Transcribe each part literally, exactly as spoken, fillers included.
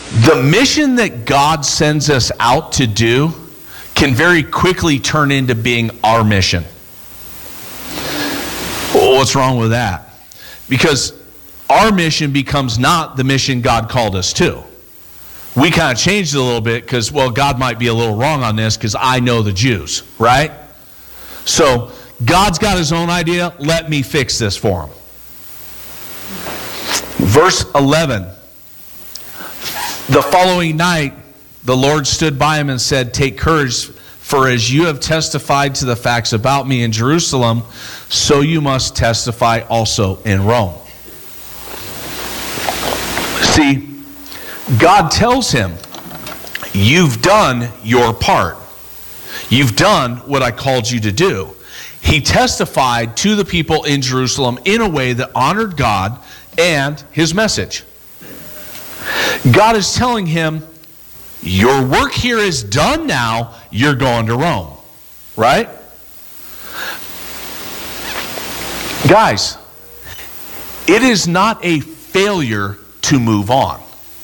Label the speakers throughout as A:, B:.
A: The mission that God sends us out to do can very quickly turn into being our mission. Well, what's wrong with that? Because our mission becomes not the mission God called us to. We kind of changed it a little bit because, well, God might be a little wrong on this because I know the Jews, right? So God's got his own idea. Let me fix this for him. Verse eleven. The following night, the Lord stood by him and said, "Take courage, for as you have testified to the facts about me in Jerusalem, so you must testify also in Rome." See, God tells him, you've done your part. You've done what I called you to do. He testified to the people in Jerusalem in a way that honored God and his message. God is telling him, your work here is done now, you're going to Rome. Right? Guys, it is not a failure to move on.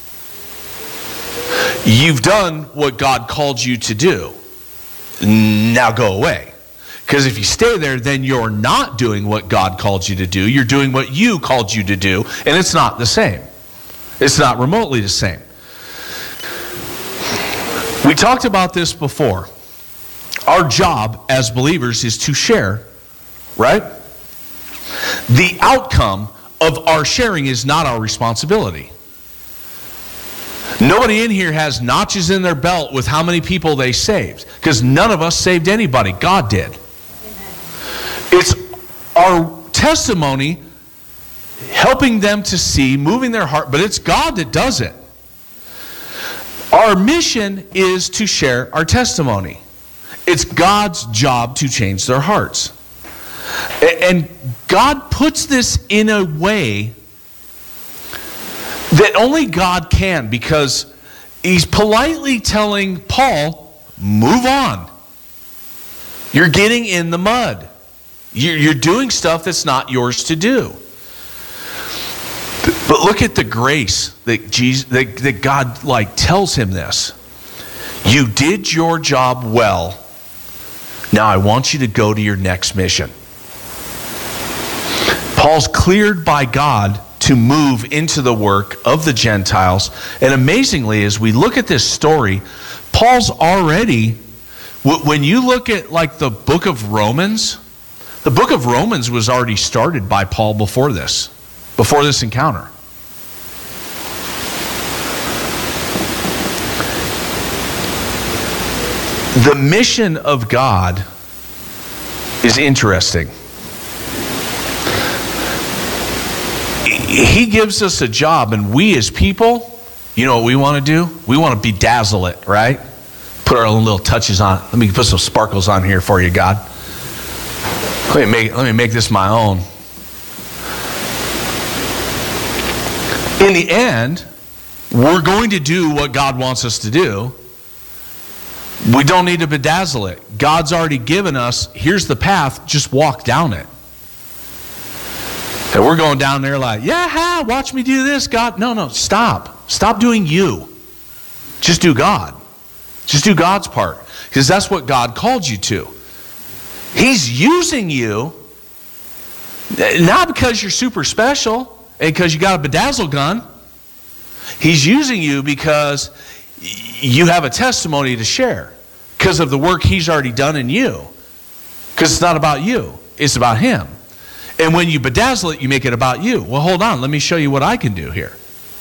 A: You've done what God called you to do. Now go away. Because if you stay there, then you're not doing what God called you to do. You're doing what you called you to do, and it's not the same. It's not remotely the same. We talked about this before. Our job as believers is to share, right? The outcome of our sharing is not our responsibility. Nobody in here has notches in their belt with how many people they saved, because none of us saved anybody. God did. Amen. It's our testimony helping them to see, moving their heart, but it's God that does it. Our mission is to share our testimony. It's God's job to change their hearts. And God puts this in a way that only God can, because he's politely telling Paul, move on. You're getting in the mud. You're doing stuff that's not yours to do. But look at the grace that Jesus, that, that God like tells him this. You did your job well. Now I want you to go to your next mission. Paul's cleared by God to move into the work of the Gentiles. And amazingly, as we look at this story, Paul's already, when you look at like the book of Romans, the book of Romans was already started by Paul before this, before this encounter. The mission of God is interesting. He gives us a job, and we as people, you know what we want to do? We want to bedazzle it, right? Put our own little touches on it. Let me put some sparkles on here for you, God. Let me make, let me make this my own. In the end, we're going to do what God wants us to do. We don't need to bedazzle it. God's already given us, here's the path, just walk down it. And we're going down there like, yeah, watch me do this, God. No, no, stop. Stop doing you. Just do God. Just do God's part. Because that's what God called you to. He's using you, not because you're super special and because you got a bedazzle gun. He's using you because you have a testimony to share because of the work he's already done in you. Because it's not about you. It's about him. And when you bedazzle it, you make it about you. Well, hold on. Let me show you what I can do here.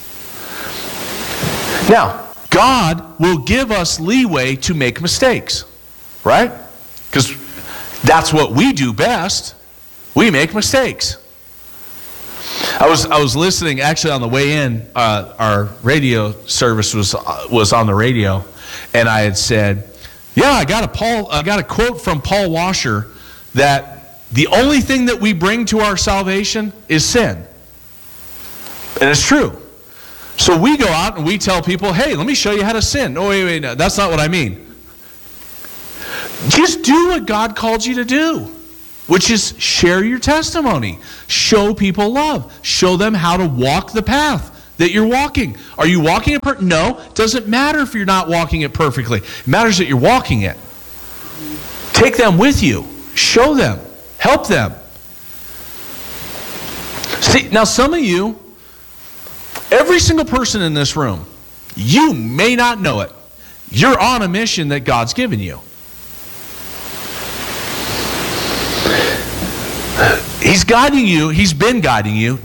A: Now, God will give us leeway to make mistakes, right? Because that's what we do best. We make mistakes. I was I was listening actually on the way in. Uh, our radio service was uh, was on the radio, and I had said, "Yeah, I got a Paul. I got a quote from Paul Washer that." The only thing that we bring to our salvation is sin. And it's true. So we go out and we tell people, hey, let me show you how to sin. No, wait, wait, no, that's not what I mean. Just do what God called you to do, which is share your testimony. Show people love. Show them how to walk the path that you're walking. Are you walking it? Per- no, it doesn't matter if you're not walking it perfectly. It matters that you're walking it. Take them with you. Show them. Help them. See, now some of you, every single person in this room, you may not know it. You're on a mission that God's given you. He's guiding you. He's been guiding you